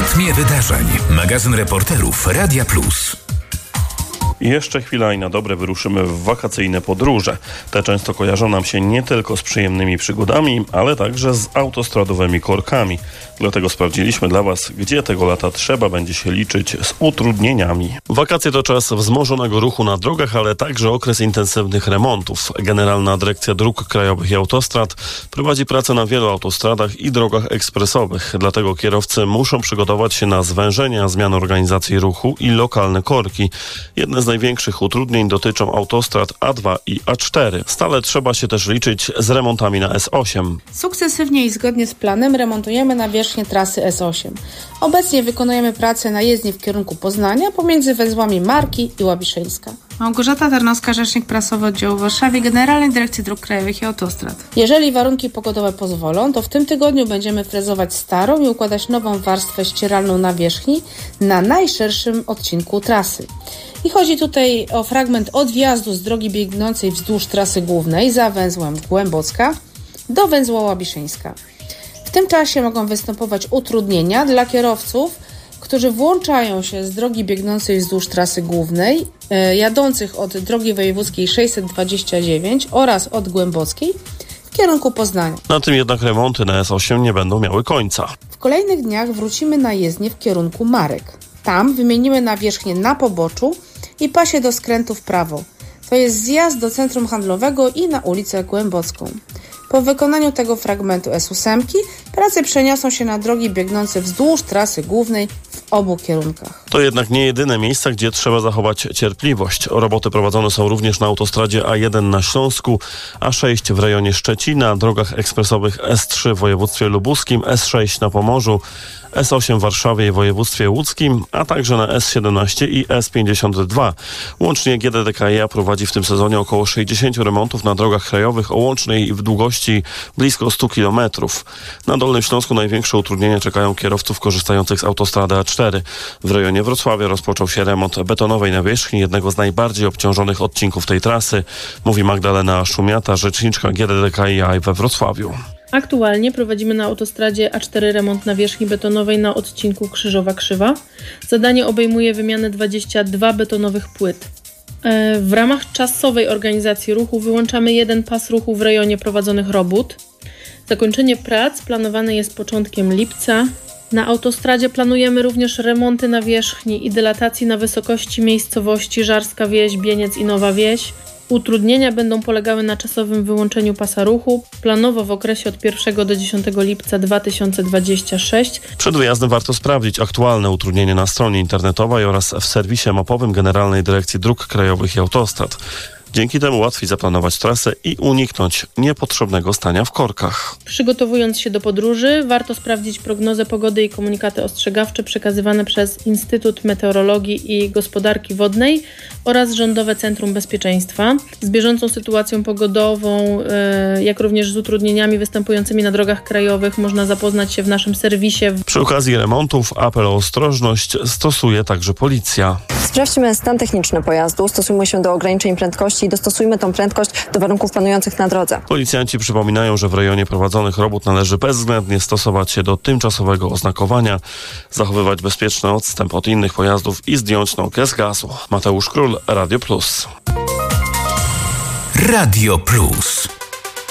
Tętnie wydarzeń. Magazyn reporterów Radia Plus. Jeszcze chwila i na dobre wyruszymy w wakacyjne podróże. Te często kojarzą nam się nie tylko z przyjemnymi przygodami, ale także z autostradowymi korkami. Dlatego sprawdziliśmy dla Was, gdzie tego lata trzeba będzie się liczyć z utrudnieniami. Wakacje to czas wzmożonego ruchu na drogach, ale także okres intensywnych remontów. Generalna Dyrekcja Dróg Krajowych i Autostrad prowadzi pracę na wielu autostradach i drogach ekspresowych. Dlatego kierowcy muszą przygotować się na zwężenia, zmiany organizacji ruchu i lokalne korki. Jedne z największych utrudnień dotyczą autostrad A2 i A4. Stale trzeba się też liczyć z remontami na S8. Sukcesywnie i zgodnie z planem remontujemy nawierzchnię trasy S8. Obecnie wykonujemy pracę na jezdni w kierunku Poznania pomiędzy węzłami Marki i Łabiszyńska. Małgorzata Tarnowska, rzecznik prasowy oddziału w Warszawie, Generalnej Dyrekcji Dróg Krajowych i Autostrad. Jeżeli warunki pogodowe pozwolą, to w tym tygodniu będziemy frezować starą i układać nową warstwę ścieralną nawierzchni na najszerszym odcinku trasy. I chodzi tutaj o fragment od wjazdu z drogi biegnącej wzdłuż trasy głównej za węzłem Głębocka do węzła Łabiszyńska. W tym czasie mogą występować utrudnienia dla kierowców, którzy włączają się z drogi biegnącej wzdłuż trasy głównej, jadących od drogi wojewódzkiej 629 oraz od Głębockiej w kierunku Poznania. Na tym jednak remonty na S8 nie będą miały końca. W kolejnych dniach wrócimy na jezdnię w kierunku Marek. Tam wymienimy nawierzchnię na poboczu i pasie do skrętu w prawo. To jest zjazd do centrum handlowego i na ulicę Głębocką. Po wykonaniu tego fragmentu S8 prace przeniosą się na drogi biegnące wzdłuż trasy głównej w obu kierunkach. To jednak nie jedyne miejsca, gdzie trzeba zachować cierpliwość. Roboty prowadzone są również na autostradzie A1 na Śląsku, A6 w rejonie Szczecina, drogach ekspresowych S3 w województwie lubuskim, S6 na Pomorzu, S8 w Warszawie i województwie łódzkim, a także na S17 i S52. Łącznie GDDKiA prowadzi w tym sezonie około 60 remontów na drogach krajowych o łącznej długości blisko 100 km. Na Dolnym Śląsku największe utrudnienia czekają kierowców korzystających z autostrady A4. W rejonie Wrocławia rozpoczął się remont betonowej nawierzchni, jednego z najbardziej obciążonych odcinków tej trasy, mówi Magdalena Szumiata, rzeczniczka GDDKiA we Wrocławiu. Aktualnie prowadzimy na autostradzie A4 remont nawierzchni betonowej na odcinku Krzyżowa-Krzywa. Zadanie obejmuje wymianę 22 betonowych płyt. W ramach czasowej organizacji ruchu wyłączamy jeden pas ruchu w rejonie prowadzonych robót. Zakończenie prac planowane jest początkiem lipca. Na autostradzie planujemy również remonty nawierzchni i dylatacji na wysokości miejscowości Żarska Wieś, Bieniec i Nowa Wieś. Utrudnienia będą polegały na czasowym wyłączeniu pasa ruchu, planowo w okresie od 1 do 10 lipca 2026. Przed wyjazdem warto sprawdzić aktualne utrudnienie na stronie internetowej oraz w serwisie mapowym Generalnej Dyrekcji Dróg Krajowych i Autostrad. Dzięki temu łatwiej zaplanować trasę i uniknąć niepotrzebnego stania w korkach. Przygotowując się do podróży, warto sprawdzić prognozę pogody i komunikaty ostrzegawcze przekazywane przez Instytut Meteorologii i Gospodarki Wodnej oraz Rządowe Centrum Bezpieczeństwa. Z bieżącą sytuacją pogodową, jak również z utrudnieniami występującymi na drogach krajowych można zapoznać się w naszym serwisie. Przy okazji remontów apel o ostrożność stosuje także policja. Sprawdźmy stan techniczny pojazdu, stosujmy się do ograniczeń prędkości i dostosujmy tą prędkość do warunków panujących na drodze. Policjanci przypominają, że w rejonie prowadzonych robót należy bezwzględnie stosować się do tymczasowego oznakowania, zachowywać bezpieczny odstęp od innych pojazdów i zdjąć nogę z gazu. Mateusz Król, Radio Plus. Radio Plus.